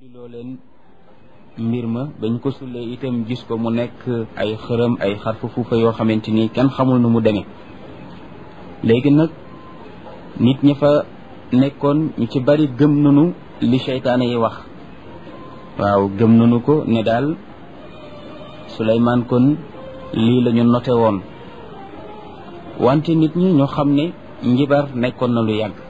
loo leen mbir ma bañ ko sullee itam gis ko mu nekk ay xërëm ay xarfa fuufa yoo xamante ni kenn xamul nu mu demee léegi nag nit ñi fa nekkoon ñu ci bari gëm nanu li seytaane yi wax waaw gëm nanu ko ne daal Suleymaan kon lii la ñu noté woon wante nit ñi ñoo xam ne njibar nekkoon na lu yàgg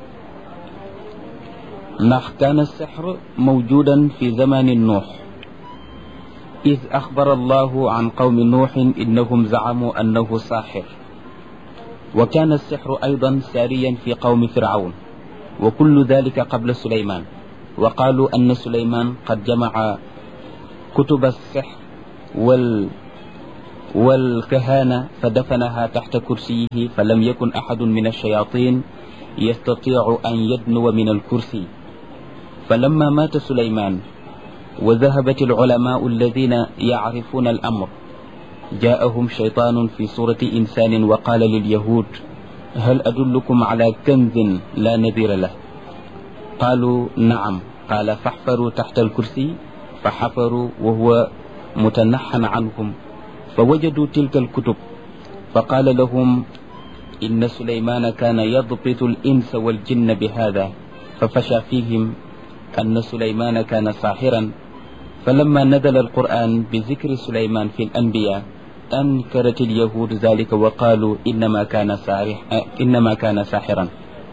ndax kaana sixr mawjudan fi zamani nuux id axbara allahu an qawmi nuuxin innahum zacamuu annahu saaxir wa kaana sixru aydan saariyan fi qawmi fircawn wa kullu dalika qabla Suleymaan wa qaaluu anna Suleymaan qad jamaca kutuba sixr والكهانة فدفنها تحت كرسيه فلم يكن أحد من الشياطين يستطيع أن يدنو من الكرسي فلما مات سليمان وذهبت العلماء الذين يعرفون الأمر جاءهم شيطان في صورة إنسان وقال لليهود هل أدلكم على كنز لا نذير له قالوا نعم قال فاحفروا تحت الكرسي فحفروا وهو متنحى عنهم فوجدوا تلك الكتب فقال لهم إن سليمان كان يضبط الإنس والجن بهذا ففشى فيهم أن سليمان كان ساحرا فلما نزل القرآن بذكر سليمان في الأنبياء أنكرت اليهود ذلك وقالوا إنما كان ساحرا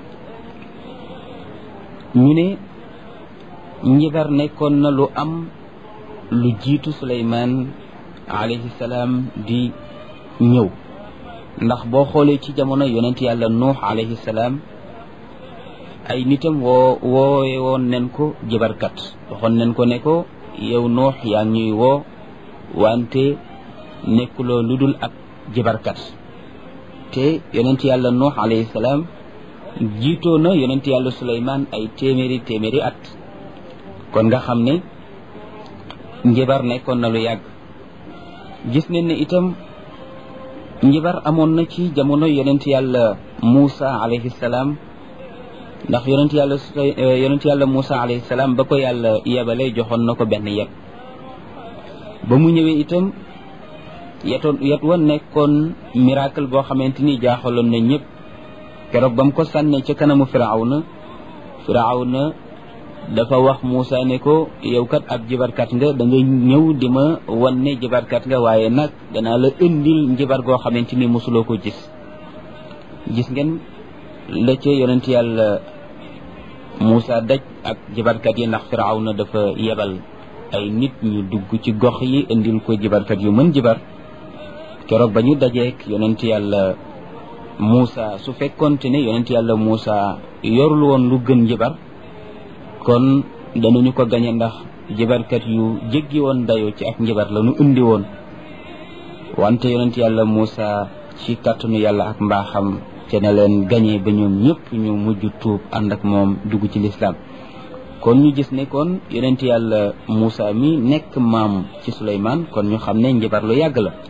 ñu ne njibar nekkoon na lu am lu jiitu Suleymaan alayhi salaam di ñëw ndax boo xoolee ci jamono yonent yàlla nuux alayhi salaam ay nitam woowe woon nen ko jibarkat waxoon nen ko ne ko yow nuux yaa ñuy woo wante nekkuloo lu dul ab jibarkat te yonent yàlla nuux alayhi salaam jiitoo na yonent yàlla Suleymaan ay téeméeri at kon nga xam ne njibar nekkoon na lu yàgg gis nañ ne itam njibar amoon na ci jamono yonent yàlla Muusa alayhi salaam ndax yonent yàlla Muusa alayhi salaam ba ko yàlla yebale joxoon na ko benn yet ba mu ñëwee itam yet wa nekkoon miracle boo xamante ni jaaxaloon na ñëpp keroog ba mu ko sànnee ca kanamu Firawna dafa wax Muusa ne ko yow kat ab jibarkat nga da nga ñëw di ma wan ne jibarkat nga waaye nag danaa la indil njibar goo xamante ni mosuloo ko gis ngeen la ca yonent yàlla Muusa daj ak jibarkat yi ndax Firawna dafa yebal ay nit ñu dugg ci gox yi indil ko jibarkat yu mën jibar keroog ba ñu dajeek yonent yàlla Muusa su fekkoonte ne yonent yàlla Muusa yorul woon lu gën njibar kon danañu ko gañe ndax jibarkat yu jéggi woon dayoo ci ak njibar la ñu indi woon wante yonent yàlla Muusa ci kàttanu yàlla ak mbaaxam te na leen gañe ba ñoom ñëpp ñu mujj tuub ànd ak moom dugg ci lislaam kon ñu gis ne kon yonent yàlla Muusa mi nekk maam ci Suleymaan kon ñu xam ne njibar lu yàgg la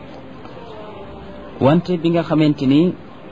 wante bi nga xamante ni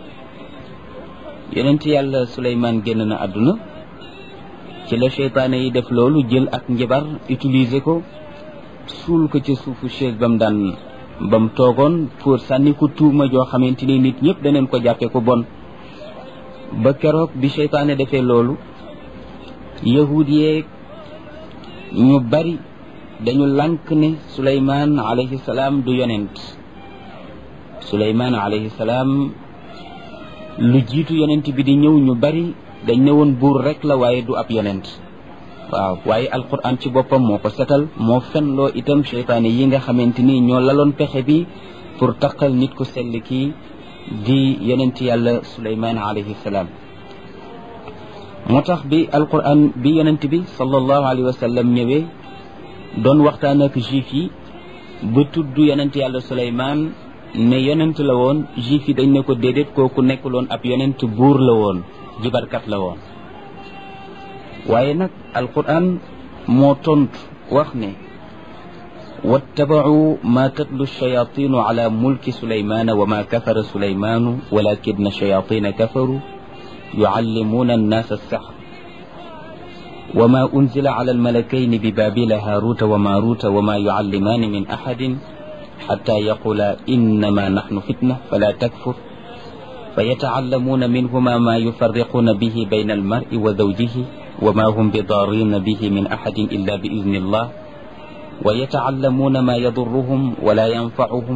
yonent yàlla Suleymaan génn na àdduna ci la seytaane yi def loolu jël ak njibar utiliser ko suul ko ci suufu chaise bam toogoon pour sànni ko tuuma joo xamante ni nit ñëpp daneen ko jàppe ko bon ba keroog bi seytaane defee loolu yahud yeeg ñu bari dañu lànk ne Suleymaan alayhi salaam du yonent Suleymaan alayhi salaam lu jiitu yonent bi di ñëw ñu bari dañ ne woon buur rek la waaye du ab yonent waaw waaye alquran ci boppam moo ko setal moo fenloo itam seytaane yi nga xamante ni ñoo laloon pexe bi pour taqal nit ku sell kii di yonent yàlla Suleymaan alayhi salaam moo tax bi alquran bi yonent bi sallallahu alayhi wa sallam ñëwee doon waxtaan ak juif yi ba tudd yonent yàlla Suleymaan ne yonent la woon juif yi dañ ne ko déedéet kooku nekkuloon ab yonent buur la woon jibarkat la woon waaye nag alquran moo tontu wax ne wattabacuu ma tatlu shayaatinu ala mulki Suleymaana wa ma kafara Suleymaanu walakinna shayaatiina kafaru yucallimuuna annaasa as-sihr وما أنزل على الملكين ببابل هاروت وماروت وما يعلمان من أحد حتى يقولا إنما نحن فتنة فلا تكفر فيتعلمون منهما ما يفرقون به بين المرء وزوجه وما هم بضارين به من أحد إلا بإذن الله ويتعلمون ما يضرهم ولا ينفعهم.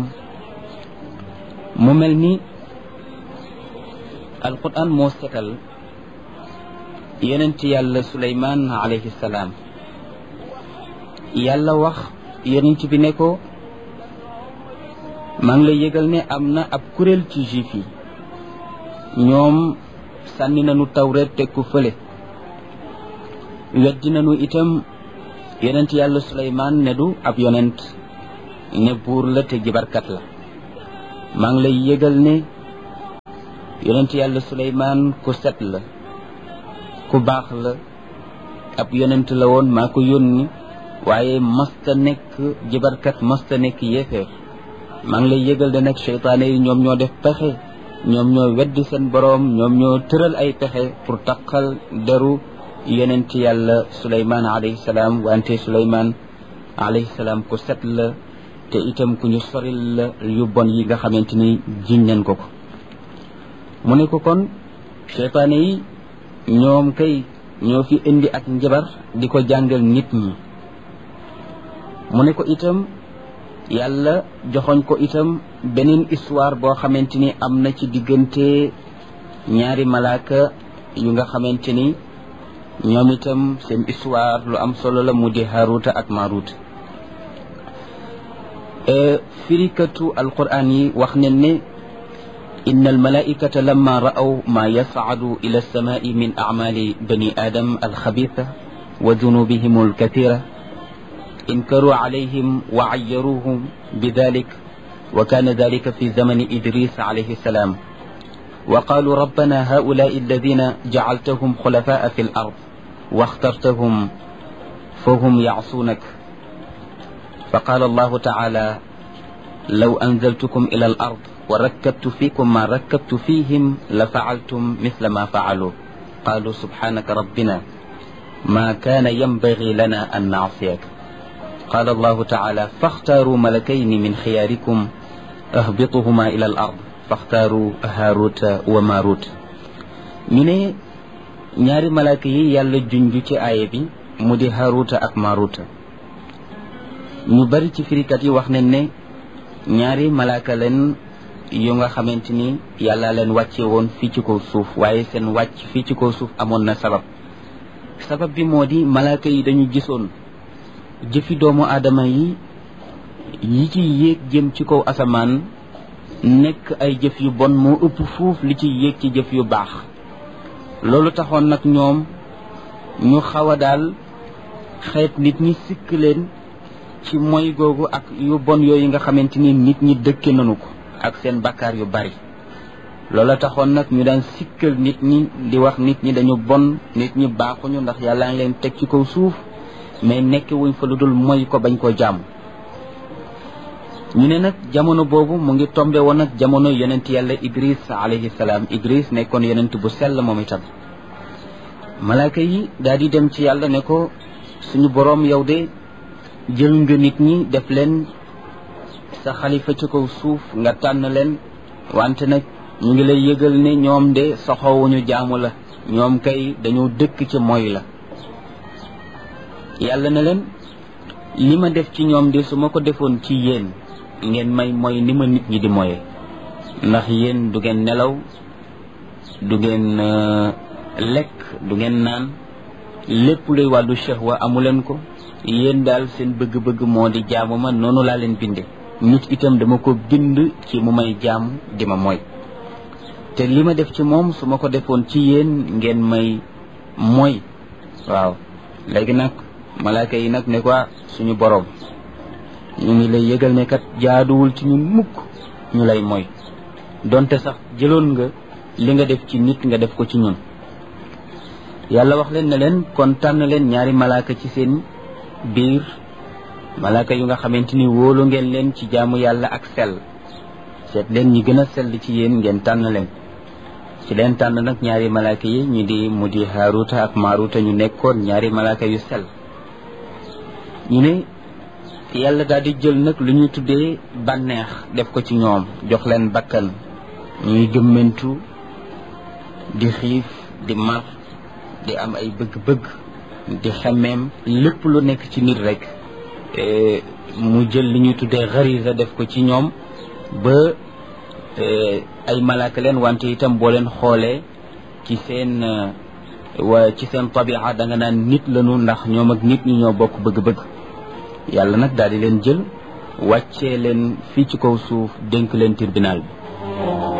مملني القرآن موسكال يننت يالا سليمان عليه السلام يالا وخ يننت بنيكو maa ngi lay yëgal ne am na ab kuréel ci juif yi ñoom sànni nañu tawreet teg ko fële weddi nañu itam yonent yàlla Suleymaan ne du ab yonent ne buur la te jibarkat la maa ngi lay yëgal ne yonent yàlla Suleymaan ku set la ku baax la ab yonent la woon maa ko yónni waaye masta nekk jibarkat masta nekk yéefeer maa ngi lay yëgal de nag seytaane yi ñoom ñoo def pexe ñoom ñoo weddi seen boroom ñoom ñoo tëral ay pexe pour taqal deru yonent yàlla Suleymaan alayhi salaam wante Suleymaan alayhi salaam ku set la te itam ku ñu soril la yu bon yi nga xamante ni jiñ nañ ko ko mu ne ko kon seytaane yi ñoom kay ñoo fi indi ak njabar di ko jàngal nit ñi mu ne ko itam yàlla joxoñ ko itam beneen histoire boo xamante ni am na ci diggante ñaari malaaka yu nga xamante ni ñoom itam seen histoire lu am solo la mu di Haaruta ak Maaruta firikatu alquran yi wax ne ne inna almalaikata lamma ra'aw ma yas'adu ila as-sama'i min a'mali bani adam alxabitha wa dunubihim alkathira انكروا عليهم وعيروهم بذلك وكان ذلك في زمن إدريس عليه السلام وقالوا ربنا هؤلاء الذين جعلتهم خلفاء في الأرض واخترتهم فهم يعصونك فقال الله تعالى لو أنزلتكم إلى الأرض وركبت فيكم ما ركبت فيهم لفعلتم مثل ما فعلوا قالوا سبحانك ربنا ما كان ينبغي لنا أن نعصيك قال الله تعالى فاختاروا ملكين من خياركم اهبطهما إلى الأرض فاختاروا هاروت وماروت من ñaari malaaka yi yàlla junju ci aaya bi mu di Haaruta ak Maaruta ñu bari ci firikat yi wax nañ ne ñaari malaaka leen yu nga xamante ni yàlla leen wàcce woon fii ci kaw suuf waaye seen wàcc fii ci kaw suuf amoon na sabab bi moo di malaaka yi dañu gisoon jëfi doomu aadama yi ci yéeg jëm ci kaw asamaan nekk ay jëf yu bon moo ëpp fuuf li ci yéeg ci jëf yu baax loolu taxoon nag ñoom ñu xaw a daal xeet nit ñi sikk leen ci moy googu ak yu bon yooyu nga xamante ni nit ñi dëkke nañu ko ak seen bakkaar yu bari loolu taxoon nag ñu daan sikkal nit ñi di wax nit ñi dañu bon nit ñi baaxuñu ndax yàlla ngi leen teg ci kaw suuf mais nekk wuñ fa lu dul mooy ko bañ koo jàmm ñu ne nag jamono boobu mu ngi tombe woon nag jamono yonent yàlla Idris alayhi salaam Idris nekkoon yonent bu sell moom itam malaaka yi daal di dem ci yàlla ne ko suñu boroom yow de jël nga nit ñi def leen sa xalifa ci kaw suuf nga tànn leen wante nag ñu ngi lay yëgal ne ñoom de soxowuñu jaamu la ñoom kay dañoo dëkk ci mooy la yàlla na leen li ma def ci ñoom de su ma ko defoon ci yéen ngeen may mooy ni ma nit ñi di moye ndax yéen du ngeen nelaw du ngeen lekk du ngeen naan lépp luy wàllu shahwa amuleen ko yéen daal seen bëgg-bëgg moo di jaamu ma noonu laa leen binde nit itam dama ko bind ci mu may jaamu di ma mooy te li ma def ci moom su ma ko defoon ci yéen ngeen may mooy waaw léegi nag malaaka yi nag ne ko suñu boroom ñu ngi lay yëgal ne kat jaaduwul ci ñun mukk ñu lay mooy donte sax jëloon nga li nga def ci nit nga def ko ci ñun yàlla wax leen ne leen kon tànn leen ñaari malaaka ci seen biir malaaka yu nga xamante ni wóolu ngeen leen ci jaamu yàlla ak sell seet leen ñi gën a sell ci yéen ngeen tànn leen ci leen tànn nag ñaari malaaka yi mu di Haaruta ak Maaruta ñu nekkoon ñaari malaaka yu sell. ñu ne yàlla daal di jël nag lu ñu tuddee bànneex def ko ci ñoom, jox leen bakkan ñuy gëmmentu di xiif di mar di am ay bëgg-bëgg di xemmeem lépp lu nekk ci nit rek mu jël li ñuy tuddee xarisa def ko ci ñoom ba ay malaaka leen, wante itam boo leen xoolee ci seen tabia da nga naan nit lañu, ndax ñoom ak nit ñi ñoo bokk bëgg-bëgg. yàlla nag daal di leen jël wàccee leen fii ci kaw suuf dénk leen tribunal bi.